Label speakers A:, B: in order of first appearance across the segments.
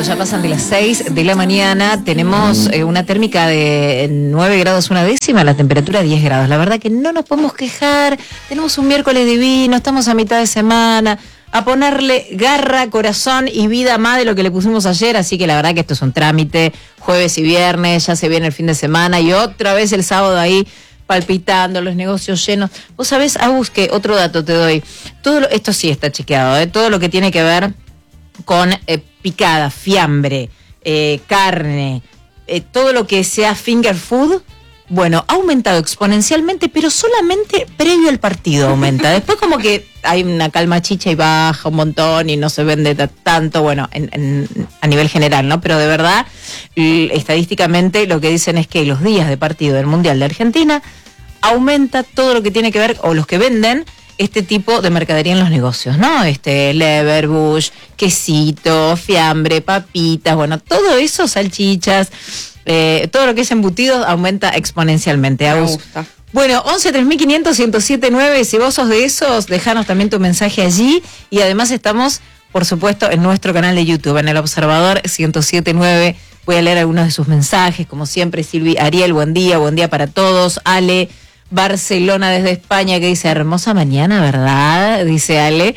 A: ya pasan de las 6 de la mañana, tenemos una térmica de 9 grados una décima, la temperatura 10 grados. La verdad que no nos podemos quejar, tenemos un miércoles divino, estamos a mitad de semana, a ponerle garra, corazón y vida más de lo que le pusimos ayer, así que la verdad que esto es un trámite, jueves y viernes, ya se viene el fin de semana y otra vez el sábado ahí palpitando, los negocios llenos. Vos sabés, Agus, que otro dato te doy, esto sí está chequeado, todo lo que tiene que ver con picada, fiambre, carne, todo lo que sea finger food, bueno, ha aumentado exponencialmente, pero solamente previo al partido aumenta. Después como que hay una calma chicha y baja un montón y no se vende tanto, bueno, a nivel general, ¿no? Pero de verdad, estadísticamente lo que dicen es que los días de partido del Mundial de Argentina aumenta todo lo que tiene que ver, o los que venden este tipo de mercadería en los negocios, ¿no? Leverbush, quesito, fiambre, papitas, bueno, todo eso, salchichas, todo lo que es embutido aumenta exponencialmente.
B: Me gusta.
A: Bueno, 11-3500-1079, si vos sos de esos, dejanos también tu mensaje allí, y además estamos, por supuesto, en nuestro canal de YouTube, en El Observador 1079. Voy a leer algunos de sus mensajes, como siempre. Silvi, Ariel, buen día para todos. Ale, Barcelona desde España, que dice, hermosa mañana, ¿verdad? Dice Ale.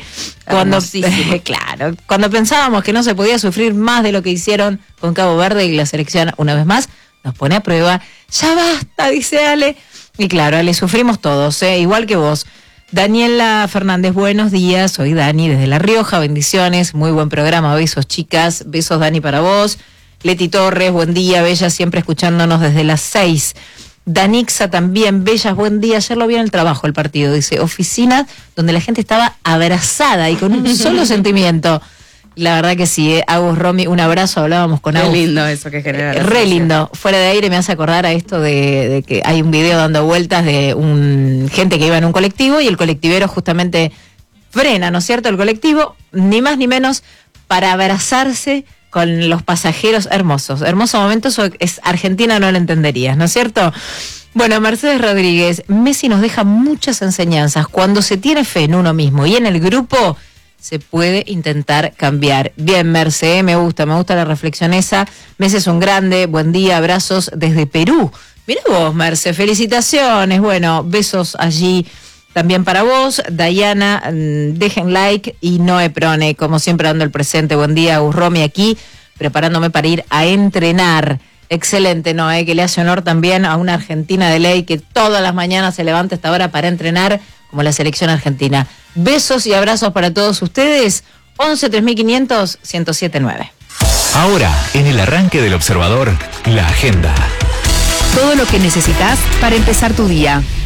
A: Claro, cuando pensábamos que no se podía sufrir más de lo que hicieron con Cabo Verde y la selección, una vez más, nos pone a prueba. Ya basta, dice Ale. Y claro, Ale, sufrimos todos, igual que vos. Daniela Fernández, buenos días. Soy Dani desde La Rioja, bendiciones. Muy buen programa, besos, chicas. Besos, Dani, para vos. Leti Torres, buen día, Bella, siempre escuchándonos desde las 6. Danixa también, Bellas, buen día. Ayer lo vi en el trabajo el partido, dice, oficina donde la gente estaba abrazada y con un solo sentimiento. La verdad que sí, Agus, Romy, un abrazo, hablábamos con Agus.
B: Qué lindo eso que genera.
A: Re lindo. Fuera de aire me hace acordar a esto de que hay un video dando vueltas de gente que iba en un colectivo y el colectivero justamente frena, ¿no es cierto? El colectivo, ni más ni menos, para abrazarse con los pasajeros. Hermoso momento, eso es Argentina, no lo entenderías, ¿no es cierto? Bueno, Mercedes Rodríguez, Messi nos deja muchas enseñanzas. Cuando se tiene fe en uno mismo y en el grupo, se puede intentar cambiar. Bien, Merce, me gusta la reflexión esa. Messi es un grande, buen día, abrazos desde Perú. Mira vos, Merce, felicitaciones, bueno, besos allí también para vos. Dayana, dejen like, y Noé Prone, como siempre dando el presente. Buen día, Romy, aquí, preparándome para ir a entrenar. Excelente, Noé, que le hace honor también a una argentina de ley que todas las mañanas se levanta a esta hora para entrenar, como la selección argentina. Besos y abrazos para todos ustedes. 11-3500-1079.
C: Ahora, en el arranque del Observador, la agenda.
D: Todo lo que necesitas para empezar tu día.